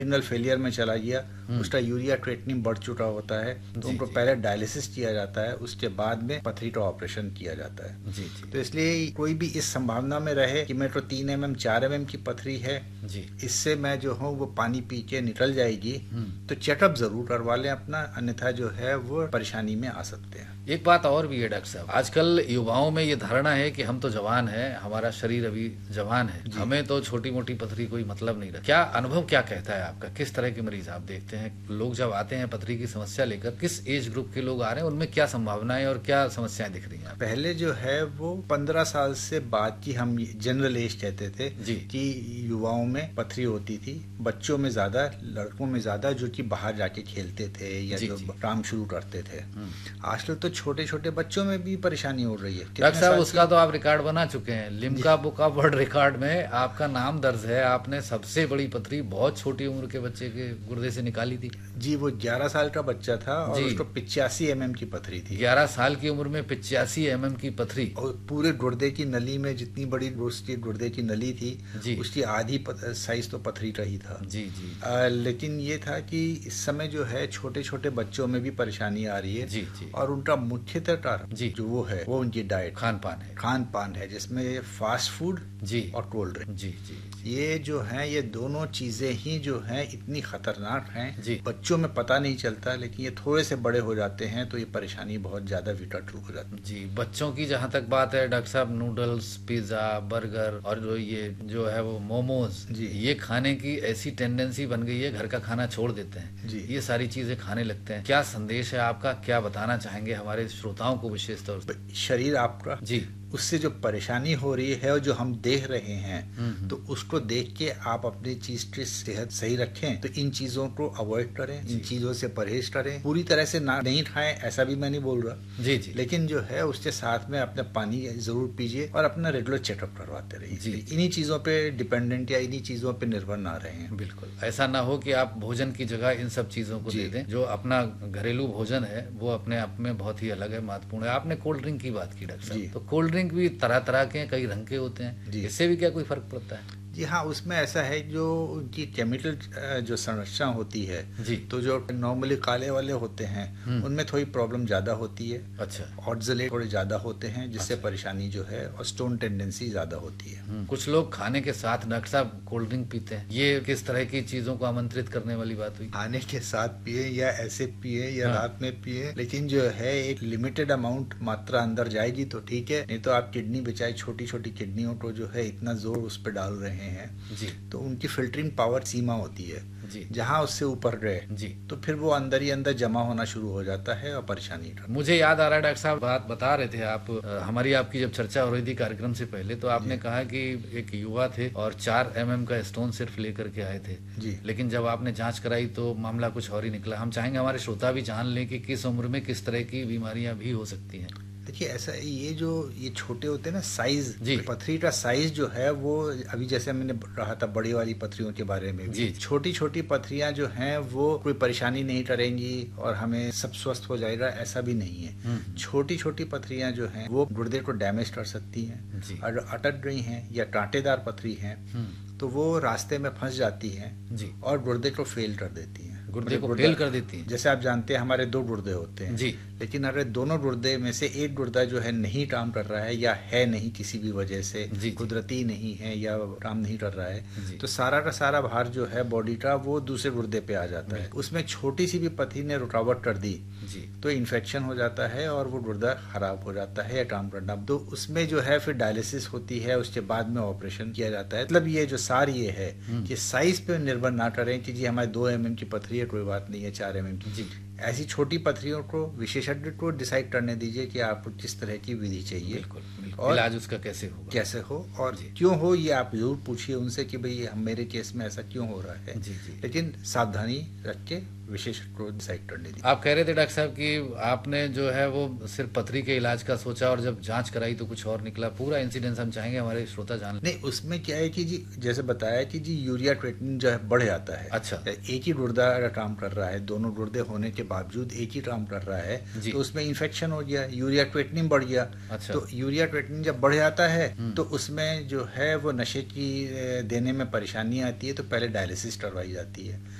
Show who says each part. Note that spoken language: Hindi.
Speaker 1: रीनल फेलियर में चला गया, उसका यूरिया क्रिएटिनिन बढ़ चुका होता है, तो उनको पहले डायलिसिस किया जाता है, उसके बाद में पथरी का ऑपरेशन किया जाता है।
Speaker 2: जी जी।
Speaker 1: तो इसलिए कोई भी इस संभावना में रहे कि मेरे को 3 mm 4 mm की पथरी है
Speaker 2: जी,
Speaker 1: इससे मैं जो हूँ वो पानी पी के निकल जाएगी, तो चेकअप जरूर करवा लें अपना, अन्यथा जो है वो परेशानी में आ सकते हैं।
Speaker 2: एक बात और भी है डॉक्टर साहब, आजकल युवाओं में ये धारणा है कि हम तो जवान हैं, हमारा शरीर अभी जवान है, हमें तो छोटी मोटी पथरी कोई मतलब नहीं रहा। क्या अनुभव क्या कहता है आपका, किस तरह के मरीज आप देखते हैं? लोग जब आते हैं पथरी की समस्या लेकर, किस एज ग्रुप के लोग आ रहे हैं, उनमें क्या संभावनाएं और क्या समस्याएं दिख रही हैं?
Speaker 1: पहले जो है वो 15 साल से बाद की हम जनरल एज कहते थे
Speaker 2: जी,
Speaker 1: कि युवाओं में पथरी होती थी, बच्चों में ज्यादा, लड़कों में ज्यादा, जो कि बाहर जाके खेलते थे या
Speaker 2: जी,
Speaker 1: जो
Speaker 2: जी।
Speaker 1: काम शुरू करते थे। आजकल तो छोटे छोटे बच्चों में भी परेशानी हो रही है।
Speaker 2: डॉक्टर साहब उसका तो आप रिकॉर्ड बना चुके हैं, Limca book of world record में आपका नाम दर्ज है, आपने सबसे बड़ी पथरी बहुत छोटी उम्र के बच्चे के गुर्दे से निकाली थी।
Speaker 1: जी, वो 11 साल का बच्चा था और
Speaker 2: जी।
Speaker 1: उसको 85 mm की पथरी थी।
Speaker 2: 11 साल की उम्र में 85 mm की पथरी,
Speaker 1: और पूरे गुर्दे की नली में जितनी बड़ी उसकी गुर्दे की नली थी,
Speaker 2: जी,
Speaker 1: उसकी आधी साइज तो पथरी का ही था।
Speaker 2: जी जी
Speaker 1: लेकिन ये था कि इस समय जो है छोटे छोटे बच्चों में भी परेशानी आ रही है।
Speaker 2: जी जी
Speaker 1: और उनका मुख्यतः कारण
Speaker 2: जी,
Speaker 1: जो वो है वो उनकी डाइट,
Speaker 2: खान पान है,
Speaker 1: जिसमें फास्ट फूड
Speaker 2: जी
Speaker 1: और कोल्ड ड्रिंक,
Speaker 2: जी जी
Speaker 1: ये जो हैं, ये दोनों चीजें ही जो हैं इतनी खतरनाक हैं।
Speaker 2: जी।
Speaker 1: बच्चों में पता नहीं चलता, लेकिन ये थोड़े से बड़े हो जाते हैं तो ये परेशानी बहुत ज्यादा विकट रूप हो जाती है।
Speaker 2: जी। बच्चों की जहाँ तक बात है डॉक्टर साहब, नूडल्स, पिज्जा, बर्गर और जो है वो मोमोज,
Speaker 1: जी।
Speaker 2: ये खाने की ऐसी टेंडेंसी बन गई है, घर का खाना छोड़ देते हैं
Speaker 1: जी।
Speaker 2: ये सारी चीजें खाने लगते हैं। क्या संदेश है आपका, क्या बताना चाहेंगे हमारे श्रोताओं को विशेष तौर से?
Speaker 1: शरीर आपका
Speaker 2: जी,
Speaker 1: उससे जो परेशानी हो रही है और जो हम देख रहे हैं, तो उसको देख के आप अपनी चीज की सेहत सही रखें। तो इन चीजों को अवॉइड करें, इन चीजों से परहेज करें। पूरी तरह से ना नहीं खाएं ऐसा भी मैं नहीं बोल रहा,
Speaker 2: जी जी,
Speaker 1: लेकिन जो है उसके साथ में अपने पानी जरूर पीजिए और अपना रेगुलर चेकअप करवाते
Speaker 2: जी।
Speaker 1: रहिए। इन्हीं चीजों पे डिपेंडेंट या इन्हीं चीजों पे निर्भर ना रहें।
Speaker 2: बिल्कुल ऐसा ना हो कि आप भोजन की जगह इन सब चीजों को
Speaker 1: जी।
Speaker 2: दे दें। जो अपना घरेलू भोजन है वो अपने आप में बहुत ही अलग है, महत्वपूर्ण है। आपने कोल्ड ड्रिंक की बात की डॉक्टर
Speaker 1: जी।
Speaker 2: साहब, तो कोल्ड ड्रिंक भी तरह तरह के हैं, कई रंग के होते हैं,
Speaker 1: जी।
Speaker 2: इससे भी क्या कोई फर्क पड़ता है?
Speaker 1: जी हाँ, उसमें ऐसा है जो उनकी केमिकल जो संरचना होती है,
Speaker 2: जी।
Speaker 1: तो जो नॉर्मली काले वाले होते हैं उनमें थोड़ी प्रॉब्लम ज्यादा होती है,
Speaker 2: अच्छा,
Speaker 1: ऑक्सलेट थोड़े ज्यादा होते हैं, जिससे परेशानी जो है और स्टोन टेंडेंसी ज्यादा होती है।
Speaker 2: कुछ लोग खाने के साथ डॉक्टर साहब कोल्ड ड्रिंक पीते हैं, ये किस तरह की चीजों को आमंत्रित करने वाली बात हुई?
Speaker 1: खाने के साथ पिए या ऐसे पिए या
Speaker 2: हाँ।
Speaker 1: रात में पिए, लेकिन जो है एक लिमिटेड अमाउंट मात्रा अंदर जाएगी तो ठीक है, नहीं तो आप किडनी बेचारी छोटी छोटी किडनियों को जो है इतना जोर उस पर डाल रहे हैं,
Speaker 2: जी
Speaker 1: तो उनकी फिल्टरिंग पावर सीमा होती है।
Speaker 2: जी
Speaker 1: जहाँ उससे ऊपर गए
Speaker 2: जी।
Speaker 1: तो फिर वो अंदर ही अंदर जमा होना शुरू हो जाता है और परेशानी करता
Speaker 2: मुझे याद आ रहा है डॉक्टर साहब, बात बता रहे थे आप, हमारी आपकी जब चर्चा हो रही थी कार्यक्रम से पहले, तो आपने कहा कि एक युवा थे और 4 mm का स्टोन सिर्फ लेकर के आए थे,
Speaker 1: जी।
Speaker 2: लेकिन जब आपने जांच कराई तो मामला कुछ और ही निकला। हम चाहेंगे हमारे श्रोता भी जान लें कि किस उम्र में किस तरह की बीमारियां भी हो सकती हैं।
Speaker 1: देखिए ऐसा है, ये छोटे होते हैं ना साइज,
Speaker 2: जी।
Speaker 1: पथरी का साइज जो है वो अभी जैसे मैंने कहा था बड़ी वाली पथरियों के बारे में भी,
Speaker 2: जी।
Speaker 1: छोटी छोटी पथरियां जो हैं वो कोई परेशानी नहीं करेंगी और हमें सब स्वस्थ हो जाएगा, ऐसा भी नहीं है। छोटी छोटी पथरियां जो हैं वो गुर्दे को डैमेज कर सकती हैं,
Speaker 2: जी।
Speaker 1: और अटक गई हैं या कांटेदार पथरी हैं तो वो रास्ते में फंस जाती हैं
Speaker 2: जी।
Speaker 1: और गुर्दे को फेल कर देती हैं।
Speaker 2: गुर्दे को फेल कर देती हैं।
Speaker 1: जैसे आप जानते हैं हमारे 2 गुर्दे होते हैं,
Speaker 2: जी।
Speaker 1: लेकिन अगर दोनों गुर्दे में से एक गुर्दा जो है नहीं काम कर रहा है या है नहीं किसी भी वजह से,
Speaker 2: जी।
Speaker 1: कुदरती नहीं है या काम नहीं कर रहा
Speaker 2: जी।
Speaker 1: है, तो सारा का सारा भार जो है बॉडी का वो दूसरे गुर्दे पे आ जाता है। उसमें छोटी सी भी पथरी ने रुकावट कर दी
Speaker 2: जी
Speaker 1: तो इन्फेक्शन हो जाता है और वो गुर्दा खराब हो जाता है या काम करना, तो उसमें जो है फिर डायलिसिस होती है, उसके बाद में ऑपरेशन किया जाता है। मतलब ये जो सार ये है कि साइज पे निर्भर ना करें कि जी हमारे 2 mm की पथरी है, कोई बात नहीं है 4 mm की।
Speaker 2: जी।
Speaker 1: ऐसी छोटी पथरियों को विशेषज्ञ को डिसाइड करने दीजिए कि आपको किस तरह की विधि चाहिए,
Speaker 2: बिल्कुल बिल्कुल,
Speaker 1: और
Speaker 2: इलाज उसका कैसे होगा,
Speaker 1: कैसे हो और क्यों हो, ये आप जरूर पूछिए उनसे कि भाई मेरे केस में ऐसा क्यों हो रहा है।
Speaker 2: जी जी।
Speaker 1: लेकिन सावधानी रख के विशेषज्ञ को डिसाइड करने दीजिए।
Speaker 2: आप कह रहे थे डॉक्टर साहब कि आपने जो है वो सिर्फ पथरी के इलाज का सोचा और जब जांच कराई तो कुछ और निकला। पूरा इंसिडेंस हम चाहेंगे हमारे श्रोता जान लें।
Speaker 1: नहीं, उसमें क्या है कि जी जैसे बताया कि जी यूरिया क्रिएटिनिन जो है बढ़ जाता है।
Speaker 2: अच्छा।
Speaker 1: एक ही गुर्दा काम कर रहा है, दोनों गुर्दे होने के बावजूद एक ही काम कर रहा है,
Speaker 2: जी।
Speaker 1: तो उसमें इन्फेक्शन हो गया, यूरिया क्रिएटिनिन बढ़ गया।
Speaker 2: अच्छा।
Speaker 1: तो यूरिया क्रिएटिनिन जब बढ़ जाता है तो उसमें जो है वो नशे की देने में परेशानी आती है, तो पहले डायलिसिस करवाई जाती है।